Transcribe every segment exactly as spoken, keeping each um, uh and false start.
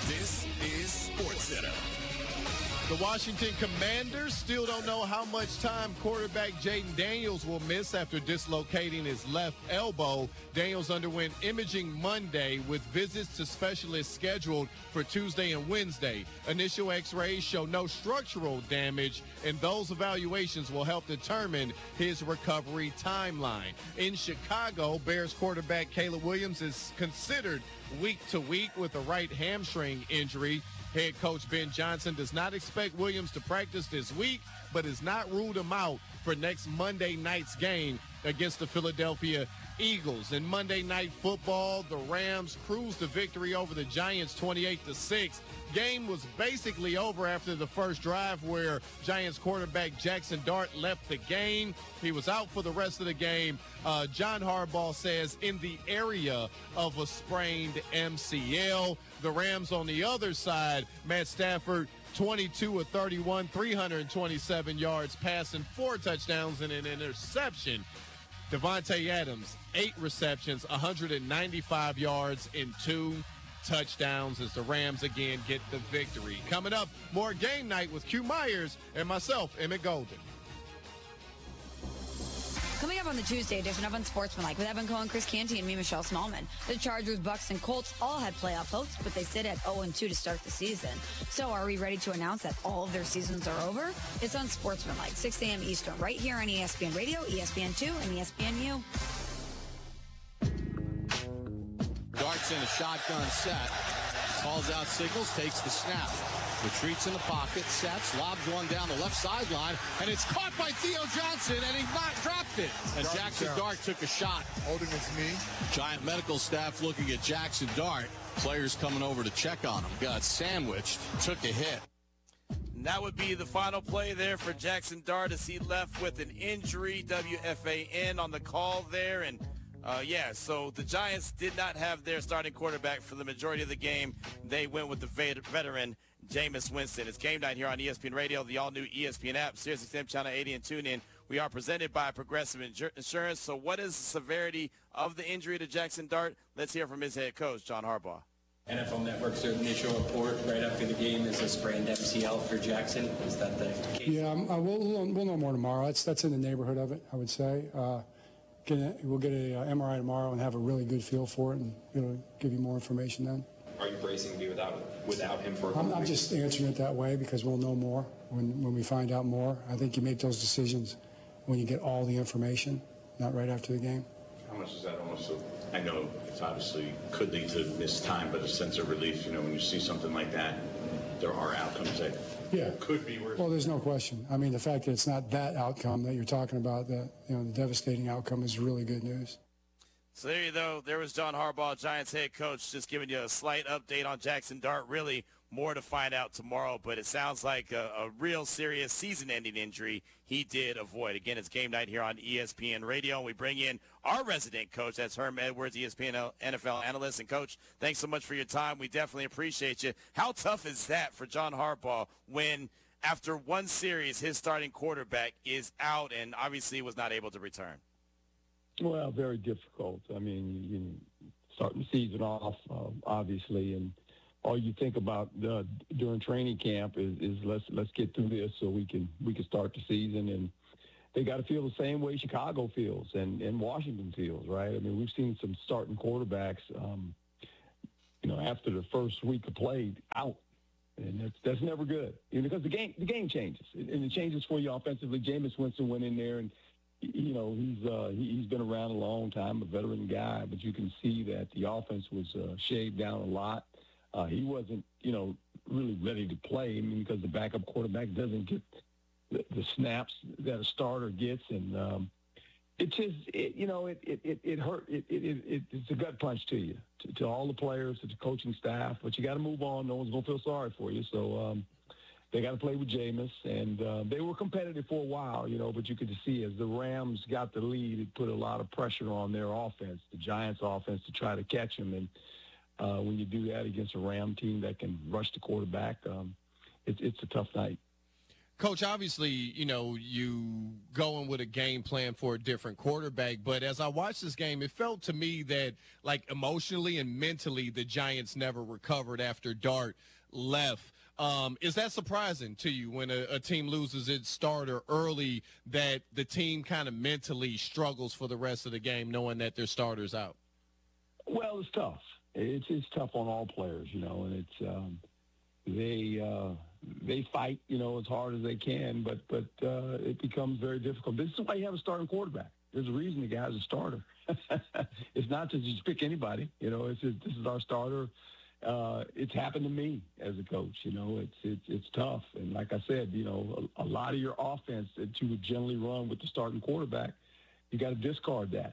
This is SportsCenter. The Washington Commanders still don't know how much time quarterback Jayden Daniels will miss after dislocating his left elbow. Daniels underwent imaging Monday with visits to specialists scheduled for Tuesday and Wednesday. Initial x-rays show no structural damage, and those evaluations will help determine his recovery timeline. In Chicago, Bears quarterback Caleb Williams is considered week to week with a right hamstring injury. Head coach Ben Johnson does not expect Williams to practice this week, but has not ruled him out for next Monday night's game against the Philadelphia Eagles. In Monday Night Football, the Rams cruised to victory over the Giants twenty-eight to six. Game was basically over after the first drive where Giants quarterback Jackson Dart left the game. He was out for the rest of the game. Uh, John Harbaugh says in the area of a sprained M C L. The Rams on the other side, Matt Stafford, twenty-two of thirty-one, three hundred twenty-seven yards passing, four touchdowns and an interception. Devontae Adams, eight receptions, one hundred ninety-five yards and two touchdowns as the Rams again get the victory. Coming up, more Game Night with Q Myers and myself, Emmett Golden. Coming up on the Tuesday edition of Unsportsmanlike with Evan Cohen, Chris Canty, and me, Michelle Smallman. The Chargers, Bucks, and Colts all had playoff hopes, but they sit at oh and two to start the season. So are we ready to announce that all of their seasons are over? It's Unsportsmanlike, six a.m. Eastern, right here on E S P N Radio, E S P N two, and E S P N U. Darts in a shotgun set. Calls out signals, takes the snap. Retreats in the pocket, sets, lobs one down the left sideline, and it's caught by Theo Johnson, and he not dropped it. And Jackson Dart took a shot. Holding his knee. Giant medical staff looking at Jackson Dart. Players coming over to check on him. Got sandwiched, took a hit. And that would be the final play there for Jackson Dart as he left with an injury. W F A N on the call there, and Uh, yeah, so the Giants did not have their starting quarterback for the majority of the game. They went with the vet- veteran, Jameis Winston. It's Game Night here on E S P N Radio, the all-new E S P N app, Sirius X M Channel eighty, and TuneIn. We are presented by Progressive Insurance. So what is the severity of the injury to Jackson Dart? Let's hear from his head coach, John Harbaugh. N F L Network's initial report right after the game is a sprained M C L for Jackson. Is that the case? Yeah, um, uh, we'll, we'll know more tomorrow. That's, that's in the neighborhood of it, I would say. Uh, Get a, we'll get a uh, M R I tomorrow and have a really good feel for it, and it'll give you more information then. Are you bracing to be without without him for a I'm, I'm just answering it that way because we'll know more when, when we find out more. I think you make those decisions when you get all the information, not right after the game. How much is that almost a, I know it's obviously could lead to missed time, but a sense of relief, you know, when you see something like that, there are outcomes that yeah. could be worse. Well, there's no question. I mean, the fact that it's not that outcome that you're talking about, that, you know, the devastating outcome is really good news. So there you go. There was John Harbaugh, Giants head coach, just giving you a slight update on Jackson Dart. Really more to find out tomorrow, but it sounds like a, a real serious season-ending injury he did avoid. Again, it's Game Night here on E S P N Radio, and we bring in our resident coach. That's Herm Edwards, E S P N N F L analyst. And, Coach, thanks so much for your time. We definitely appreciate you. How tough is that for John Harbaugh when, after one series, his starting quarterback is out and obviously was not able to return? Well, very difficult. I mean, you starting the season off, uh, obviously, and all you think about uh, during training camp is, is let's let's get through this so we can we can start the season. And they got to feel the same way Chicago feels and, and Washington feels, right? I mean, we've seen some starting quarterbacks, um, you know, after the first week of play out, and that's that's never good, you know, because the game the game changes and it changes for you offensively. Jameis Winston went in there and. You know, he's uh, he, he's been around a long time, a veteran guy, but you can see that the offense was uh, shaved down a lot. Uh, he wasn't, you know, really ready to play, I mean, because the backup quarterback doesn't get the, the snaps that a starter gets, and um, it just, it, you know, it it, it, it hurt. It, it, it it's a gut punch to you, to, to all the players, to the coaching staff. But you got to move on. No one's gonna feel sorry for you. So. Um, They got to play with Jameis, and uh, they were competitive for a while, you know, but you could see as the Rams got the lead, it put a lot of pressure on their offense, the Giants' offense, to try to catch him. And uh, when you do that against a Ram team that can rush the quarterback, um, it, it's a tough night. Coach, obviously, you know, you going with a game plan for a different quarterback, but as I watched this game, it felt to me that, like, emotionally and mentally, the Giants never recovered after Dart left. Um, is that surprising to you when a, a team loses its starter early, that the team kind of mentally struggles for the rest of the game knowing that their starter's out? Well, it's tough. It's it's tough on all players, you know, and it's um, they uh, they fight, you know, as hard as they can, but but uh, it becomes very difficult. This is why you have a starting quarterback. There's a reason the guy's a starter. It's not to just pick anybody, you know. It's just, this is our starter. Uh, it's happened to me as a coach. You know, it's it's it's tough. And like I said, you know, a, a lot of your offense that you would generally run with the starting quarterback, you got to discard that.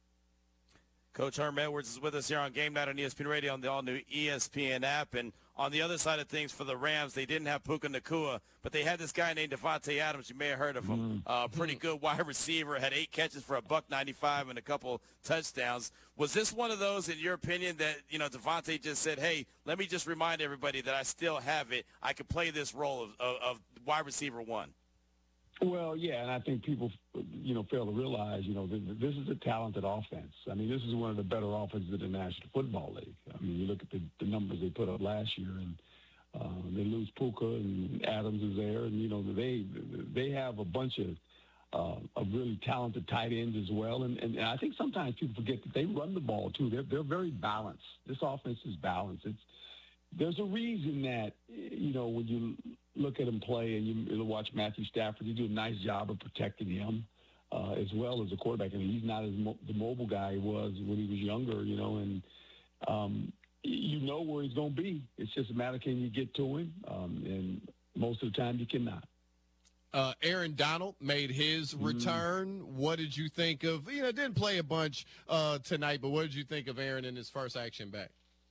Coach Herm Edwards is with us here on Game Night on E S P N Radio on the all-new E S P N app. And on the other side of things for the Rams, they didn't have Puka Nacua, but they had this guy named Devontae Adams. You may have heard of him. Mm-hmm. Uh, pretty good wide receiver, had eight catches for a buck ninety-five and a couple touchdowns. Was this one of those, in your opinion, that, you know, Devontae just said, hey, let me just remind everybody that I still have it. I can play this role of, of, of wide receiver one? Well, yeah, and I think people, you know, fail to realize, you know, this is a talented offense. I mean, this is one of the better offenses in the National Football League. I mean, you look at the, the numbers they put up last year, and uh, they lose Puka, and Adams is there, and, you know, they they have a bunch of uh, of really talented tight ends as well. And, and I think sometimes people forget that they run the ball, too. They're, they're very balanced. This offense is balanced. It's There's a reason that, you know, when you look at him play and you watch Matthew Stafford, you do a nice job of protecting him uh, as well as a quarterback. I mean, he's not as mo- the mobile guy he was when he was younger, you know, and um, you know where he's going to be. It's just a matter of can you get to him, um, and most of the time you cannot. Uh, Aaron Donald made his return. Mm. What did you think of, you know, didn't play a bunch uh, tonight, but what did you think of Aaron in his first action back?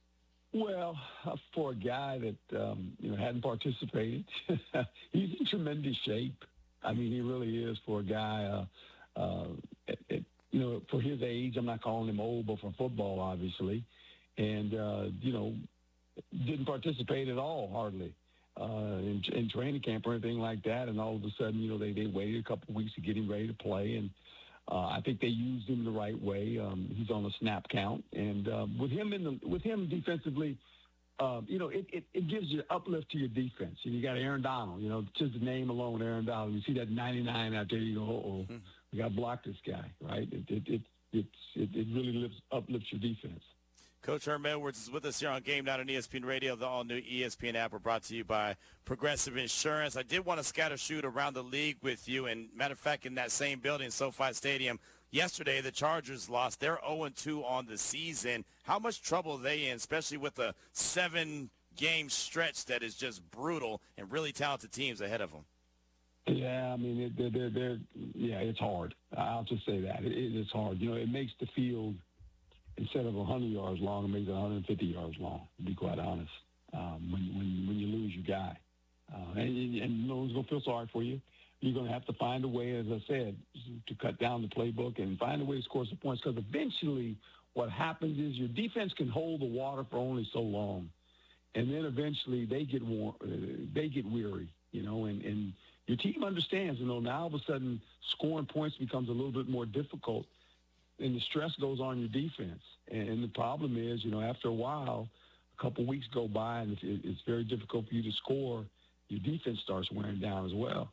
Well, for a guy that, um, you know, hadn't participated, he's in tremendous shape. I mean, he really is for a guy, uh, uh, at, at, you know, for his age. I'm not calling him old, but for football, obviously. And, uh, you know, didn't participate at all, hardly, uh, in, in training camp or anything like that. And all of a sudden, you know, they, they waited a couple of weeks to get him ready to play. And Uh, I think they used him the right way. Um, he's on a snap count, and uh, with him in the with him defensively, uh, you know, it, it, it gives you uplift to your defense. And you got Aaron Donald. You know, just the name alone, Aaron Donald. You see that ninety-nine out there, you go, oh, mm-hmm. we got to block this guy, right? It it it it, it, it really lifts, uplifts your defense. Coach Herm Edwards is with us here on Game Night on E S P N Radio. The all-new E S P N app are brought to you by Progressive Insurance. I did want to scatter shoot around the league with you. And matter of fact, in that same building, SoFi Stadium, yesterday the Chargers lost. They're oh and two on the season. How much trouble are they in, especially with a seven-game stretch that is just brutal and really talented teams ahead of them? Yeah, I mean, it, they're, they're, they're, yeah, it's hard. I'll just say that. It, it is hard. You know, it makes the field, instead of one hundred yards long, it makes it one hundred fifty yards long, to be quite honest, um, when, when, when you lose your guy. Uh, and, and no one's going to feel sorry for you. You're going to have to find a way, as I said, to cut down the playbook and find a way to score some points, because eventually what happens is your defense can hold the water for only so long, and then eventually they get war- uh, they get weary, you know, and, and your team understands, you know, now all of a sudden scoring points becomes a little bit more difficult, and the stress goes on your defense. And the problem is, you know, after a while, a couple of weeks go by, and it's very difficult for you to score. Your defense starts wearing down as well.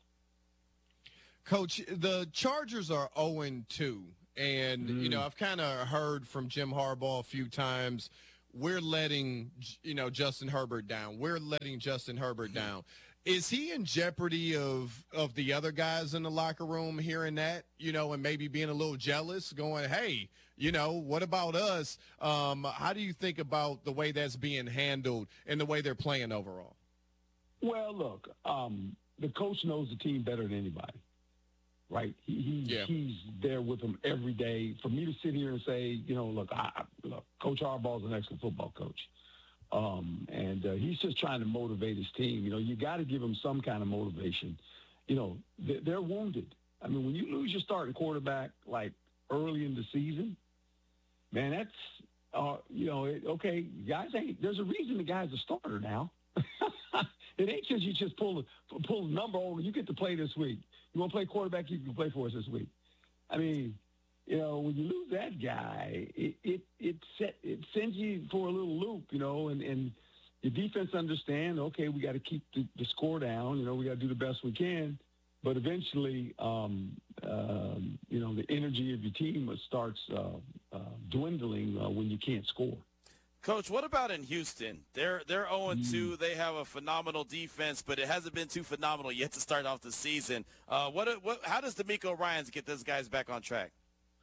Coach, the Chargers are oh and two. And, mm. you know, I've kind of heard from Jim Harbaugh a few times, we're letting, you know, Justin Herbert down. We're letting Justin Herbert down. Is he in jeopardy of of the other guys in the locker room hearing that, you know, and maybe being a little jealous, going, hey, you know, what about us? Um, how do you think about the way that's being handled and the way they're playing overall? Well, look, um, the coach knows the team better than anybody, right? He, he yeah. He's there with them every day. For me to sit here and say, you know, look, I, look Coach Harbaugh is an excellent football coach. Um, and uh, he's just trying to motivate his team. You know, you got to give them some kind of motivation. You know, they're, they're wounded. I mean, when you lose your starting quarterback, like, early in the season, man, that's, uh, you know, it, okay, guys, ain't, there's a reason the guy's a starter now. it ain't just you just pull the, pull the number over. You get to play this week. You want to play quarterback, you can play for us this week. I mean, you know, when you lose that guy, it it it, set, it sends you for a little loop, you know, and, and your defense understand, okay, we got to keep the, the score down. You know, we got to do the best we can. But eventually, um, uh, you know, the energy of your team starts uh, uh, dwindling uh, when you can't score. Coach, what about in Houston? They're they're oh and two. They have a phenomenal defense, but it hasn't been too phenomenal yet to start off the season. Uh, what what? How does DeMeco Ryans get those guys back on track?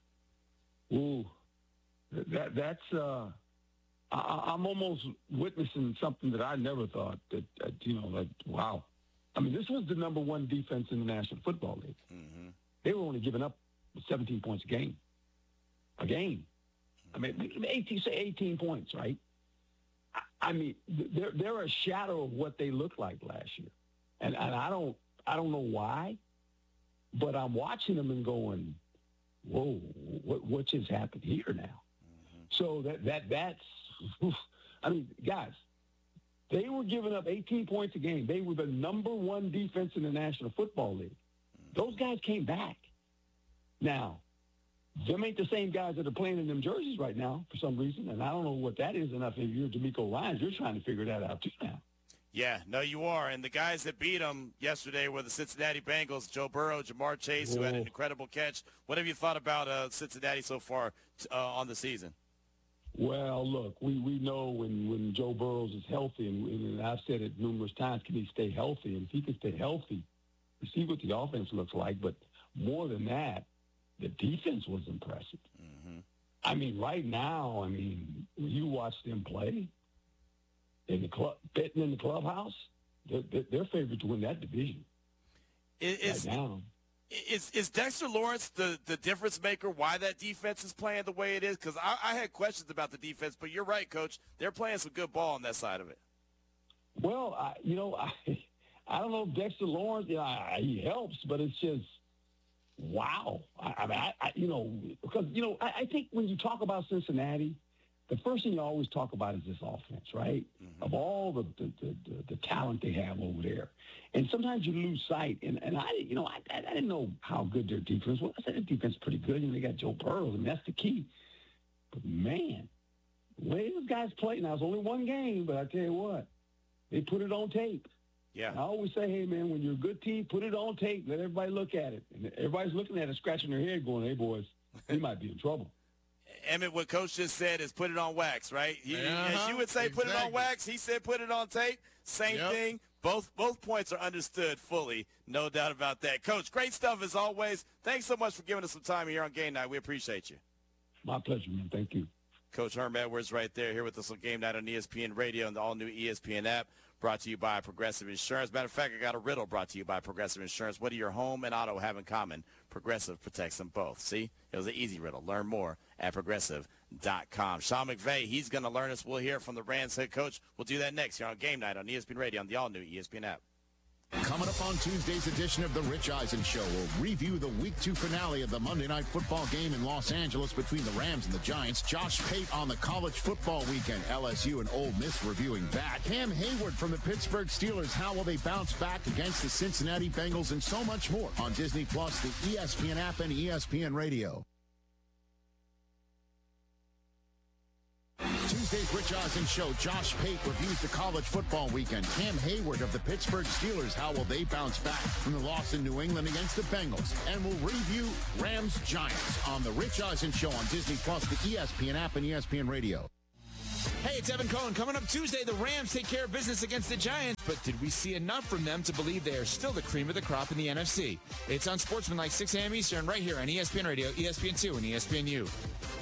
Ooh, that that's. Uh, I, I'm almost witnessing something that I never thought that, that you know that wow. I mean, this was the number one defense in the National Football League. Mm-hmm. They were only giving up seventeen points a game. A game. I mean, eighteen, say eighteen points, right? I, I mean, they're they're a shadow of what they looked like last year, and and I don't I don't know why, but I'm watching them and going, whoa, what what just happened here now? Mm-hmm. So that that that's, I mean, guys, they were giving up eighteen points a game. They were the number one defense in the National Football League. Mm-hmm. Those guys came back. Now, them ain't the same guys that are playing in them jerseys right now for some reason, and I don't know what that is. Enough if you're DeMeco Ryans, you're trying to figure that out too now. Yeah, no, you are. And the guys that beat them yesterday were the Cincinnati Bengals, Joe Burrow, Jamar Chase, Whoa. who had an incredible catch. What have you thought about uh, Cincinnati so far uh, on the season? Well, look, we, we know when, when Joe Burrows is healthy, and, and I've said it numerous times, can he stay healthy? And if he can stay healthy, we see what the offense looks like. But more than that, the defense was impressive. Mm-hmm. I mean, right now, I mean, when you watch them play in the club, betting in the clubhouse, they're, they're favored to win that division. Is, right now. Is, is Dexter Lawrence the, the difference maker why that defense is playing the way it is? Because I, I had questions about the defense, but you're right, Coach. They're playing some good ball on that side of it. Well, I, you know, I, I don't know if Dexter Lawrence, you know, I, he helps, but it's just, wow. I, I mean, I, I, you know, because, you know, I, I think when you talk about Cincinnati, the first thing you always talk about is this offense, right? Mm-hmm. Of all the the, the the the talent they have over there. And sometimes you lose sight. And, and I, you know, I, I didn't know how good their defense was. I said their defense is pretty good. And they got Joe Burrow, and that's the key. But, man, the way those guys play, now it's only one game, but I tell you what, they put it on tape. Yeah. I always say, hey, man, when you're a good team, put it on tape. Let everybody look at it. And everybody's looking at it, scratching their head, going, hey, boys, we might be in trouble. Emmett, what Coach just said is put it on wax, right? He, uh-huh. As you would say, exactly. put it on wax. He said put it on tape. Same yep. thing. Both both points are understood fully. No doubt about that. Coach, great stuff as always. Thanks so much for giving us some time here on Game Night. We appreciate you. My pleasure, man. Thank you. Coach Herm Edwards right there here with us on Game Night on E S P N Radio and the all-new E S P N app. Brought to you by Progressive Insurance. Matter of fact, I got a riddle brought to you by Progressive Insurance. What do your home and auto have in common? Progressive protects them both. See? It was an easy riddle. Learn more at progressive dot com. Sean McVay, he's going to learn us. We'll hear from the Rams head coach. We'll do that next here on Game Night on E S P N Radio on the all-new E S P N app. Coming up on Tuesday's edition of the Rich Eisen Show, we'll review the Week two finale of the Monday Night Football game in Los Angeles between the Rams and the Giants. Josh Pate on the college football weekend. L S U and Ole Miss reviewing that. Cam Hayward from the Pittsburgh Steelers. How will they bounce back against the Cincinnati Bengals? And so much more on Disney Plus, the E S P N app, and E S P N Radio. Tuesday's Rich Eisen Show. Josh Pate reviews the college football weekend. Cam Hayward of the Pittsburgh Steelers. How will they bounce back from the loss in New England against the Bengals? And we'll review Rams Giants on the Rich Eisen Show on Disney Plus, the E S P N app, and E S P N Radio. Hey, it's Evan Cohen. Coming up Tuesday, the Rams take care of business against the Giants. But did we see enough from them to believe they are still the cream of the crop in the N F C? It's on Sportsmanlike, six a.m. Eastern, right here on E S P N Radio, E S P N two, and E S P N U.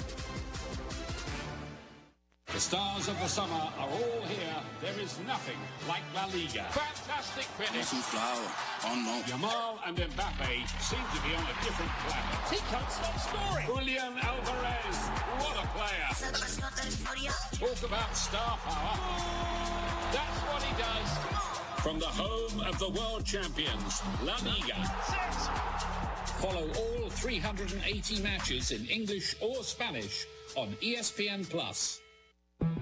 The stars of the summer are all here. There is nothing like La Liga. Fantastic finish. Yamal and Mbappe seem to be on a different planet. He can't stop scoring. Julian Alvarez, what a player. Talk about star power. That's what he does. From the home of the world champions, La Liga. Follow all three hundred eighty matches in English or Spanish on E S P N Plus.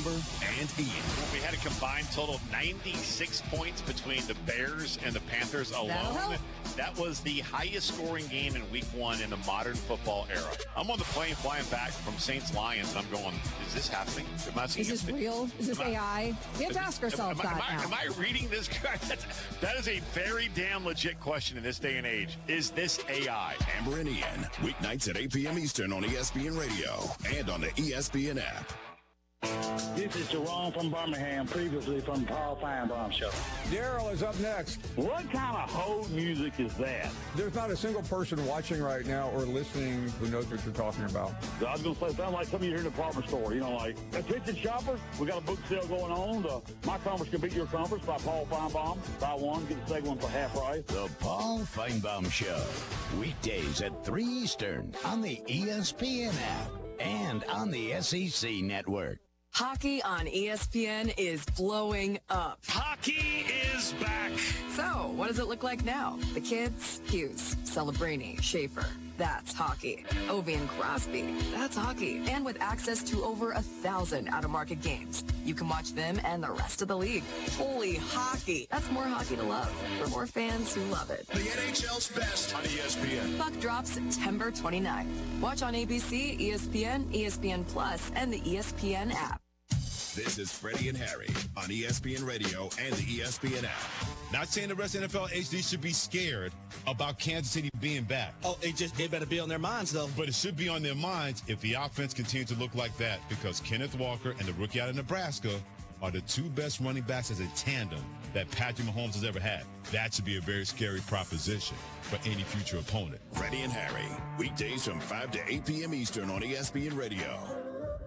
Amber and Ian. We had a combined total of ninety-six points between the Bears and the Panthers alone. That was the highest scoring game in week one in the modern football era. I'm on the plane flying back from Saints Lions, and I'm going, is this happening? Am I is this real? Is this A I? We have to ask ourselves am, am, that am, I, now. am I reading this correct? That is a very damn legit question in this day and age. Is this A I? Amber and Ian, weeknights at eight p.m. Eastern on E S P N Radio and on the E S P N app. This is Jerome from Birmingham, previously from Paul Feinbaum Show. Daryl is up next. What kind of hold music is that? There's not a single person watching right now or listening who knows what you're talking about. I was going to say, it sounds like something you hear in a department store. You know, like, attention shoppers, we got a book sale going on. The My Conference Can Beat Your Conference by Paul Feinbaum. Buy one, get the second one for half price. The Paul Feinbaum Show. Weekdays at three Eastern on the E S P N app and on the S E C network. Hockey on E S P N is blowing up. Hockey is back. So, what does it look like now? The kids? Hughes, Celebrini, Schaefer. That's hockey. Ovi and Crosby. That's hockey. And with access to over a thousand out-of-market games, you can watch them and the rest of the league. Holy hockey. That's more hockey to love for more fans who love it. The N H L's best on E S P N. Puck drops September twenty-ninth. Watch on A B C, E S P N, E S P N Plus, and the E S P N app. This is Freddie and Harry on E S P N Radio and the E S P N app. Not saying the rest of N F L H D should be scared about Kansas City being back. Oh, it just it better be on their minds, though. But it should be on their minds if the offense continues to look like that, because Kenneth Walker and the rookie out of Nebraska are the two best running backs as a tandem that Patrick Mahomes has ever had. That should be a very scary proposition for any future opponent. Freddie and Harry, weekdays from five to eight p.m. Eastern on E S P N Radio.